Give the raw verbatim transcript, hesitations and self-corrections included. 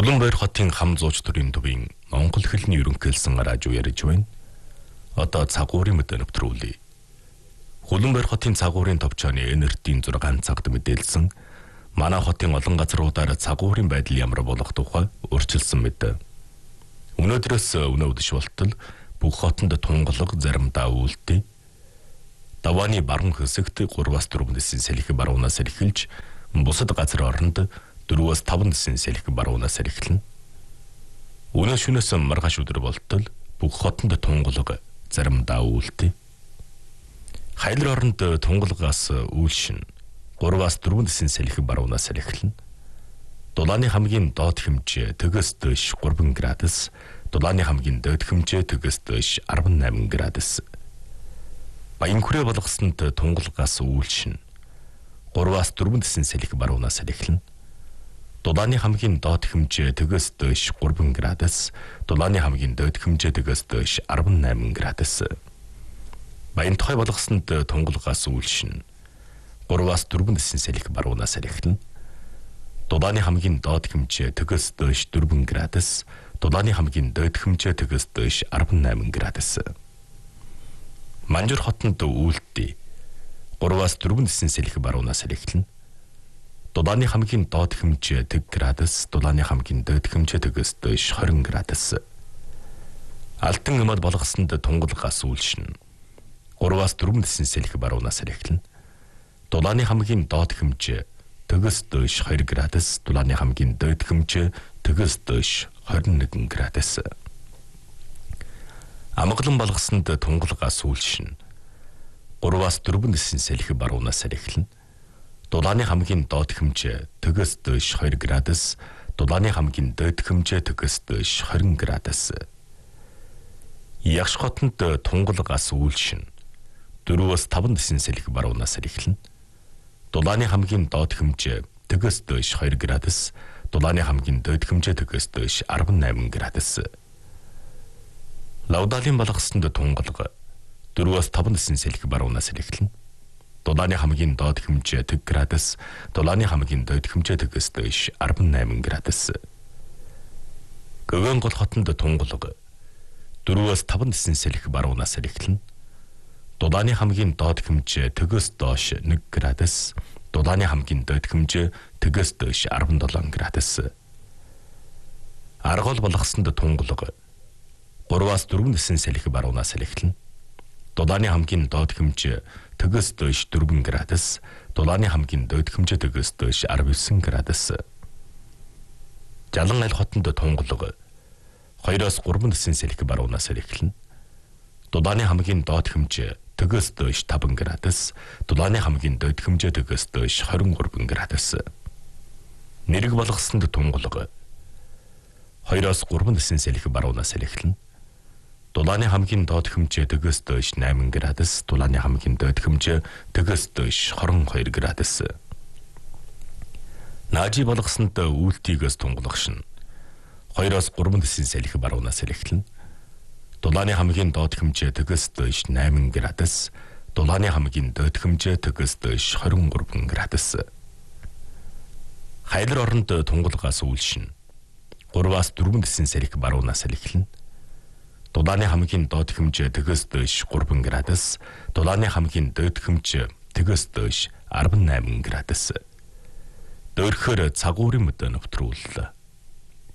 Улаанбаяр хотын хам зууч төрийн төвийн Монгол хэлний ерөнхийлсөн радио ярьж байна. Одоо цагуурын мэдээ нэвтрүүлье. Улаанбаяр хотын цагуурын товчооны энертийн зур ганц цагт мэдээлсэн манай хотын олон газруудаар цагуурын байдал ямар болох тухай өөрчилсөн мэдээ. Өнөөдрөөс өнөө өдөш болтол бүх хотонд тунгалаг заримдаа үйлдэ. Давааны баруун хэсэгт гураваас дөрвөн дэсийн салхи баруунаас эхэлж бусад газар оронд дөрвөөс таван дэсийн салхи баруунаас эхэлнэ. Өнөө шөнөөс маргааш өдөр болтол бүх хотонд тунгалаг заримдаа үйлдэ. Хайлар оронд тунгалагаас үйлшин гураваас дөрвөн дэсийн салхи баруунаас эхэлнэ. Дулааны хамгийн доод хэмжээ төгөөс дээш гурван градус, дулааны хамгийн дээд хэмжээ төгөөс дээш арван найман градус. Баян хүрээ болгосонд тунгалагаас үйлшин гураваас дөрвөн дэсийн салхи баруунаас эхэлнэ. Дулааны хамгийн доод хэмжээ төгөөс дээш гурван градус, дулааны хамгийн дээд хэмжээ төгөөс дээш арван найман градус. Баян тухай болгосонд тунгалагаас үйлшин гураваас дөрвөн дэсийн салхи баруунаас эхэлнэ. Дулааны хамгийн доод хэмжээ төгөөс дээш дөрвөн градус, дулааны хамгийн дээд хэмжээ төгөөс дээш арван найман градус. Манжуур хотонд үйлдэ гураваас дөрвөн дэсийн салхи баруунаас эхэлнэ. Дулааны хамгийн доод хэмжээ тэг градус, дулааны хамгийн дээд хэмжээ төгөөс дээш хорин градус. Алтан эмад болгосонд тунгалагаас үйлшин гураваас дөрвөн дэсийн салхи баруунаас эхэлнэ. Дулааны хамгийн доод хэмжээ төгөөс дээш хоёр градус, дулааны хамгийн дээд хэмжээ төгөөс дээш хорин нэгэн градус. Амгалан болгосонд тунгалагаас үйлшин гураваас дөрвөн дэсийн салхи баруунаас эхэлнэ. Дулааны хамгийн доод хэмжээ төгөөс дээш хоёр градус, дулааны хамгийн дээд хэмжээ төгөөс дээш хорин градус. Ягш хотонд тунгалагаас үйлшин дөрвөөс таван дэсийн салхи баруунаас эхэлнэ. Дулааны хамгийн доод хэмжээ төгөөс дээш хоёр градус, дулааны хамгийн дээд хэмжээ төгөөс дээш арван найман градус. Лавдаалын болгосонд тунгалаг дөрвөөс таван дэсийн салхи баруунаас эхэлнэ. Дулааны хамгийн доод хэмжээ тэг градус, дулааны хамгийн дээд хэмжээ төгөөс дээш арван найман градус. Гөвөн гол хотонд тунгалаг дөрвөөс таван дэсийн салхи баруунаас эхэлнэ. Дулааны хамгийн доод хэмжээ төгөөс доош нэг градус, дулааны хамгийн дээд хэмжээ төгөөс дээш арван долоон градус. Аргол болгосонд тунгалаг гураваас дөрвөн дэсийн салхи баруунаас эхэлнэ. Дулааны хамгийн доод хэмжээ төгөөс дээш дөрвөн градус, дулааны хамгийн дээд хэмжээ төгөөс дээш арван девять градус. Жалан аль хотонд тунгалаг хоёроос гурван дэсийн салхи баруунаас эхэлнэ. Дулааны хамгийн доод хэмжээ төгөөс дээш таван градус, дулааны хамгийн дээд хэмжээ төгөөс дээш хорин гурван градус. Нэрэг болгосонд тунгалаг хоёроос гурван дэсийн салхи баруунаас эхэлнэ. Дулааны хамгийн доод хэмжээ төгөөс дээш найман градус, дулааны хамгийн дээд хэмжээ төгөөс дээш хорин хоёр градус. Наажи болгосонд үйлтийгээс тунгалагшин хоёроос гурван дэсийн салхи баруунаас эхэлнэ. Дулааны хамгийн доод хэмжээ төгөөс дээш найман градус, дулааны хамгийн дээд хэмжээ төгөөс дээш хорин гурван градус. Хайлар оронд тунгалагаас үйлшин гураваас дөрвөн дэсийн салхи баруунаас эхэлнэ. Дулааны хамгийн доод хэмжээ төгөөс дээш гурван градус, дулааны хамгийн дээд хэмжээ төгөөс дээш арван найман градус. Дөөрхөр цагуурын мэдээ нэвтрүүллээ.